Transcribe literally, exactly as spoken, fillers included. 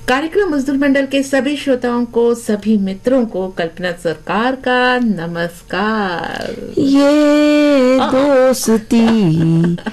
कार्यक्रम मजदूर मंडल के सभी श्रोताओं को, सभी मित्रों को कल्पना सरकार का नमस्कार। ये दोस्ती